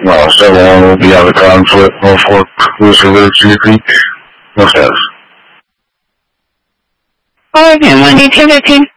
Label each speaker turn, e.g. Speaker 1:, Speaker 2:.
Speaker 1: 7-1 will be out of conflict. 04 Lucifer GP. No status.
Speaker 2: Oregon 1 1015.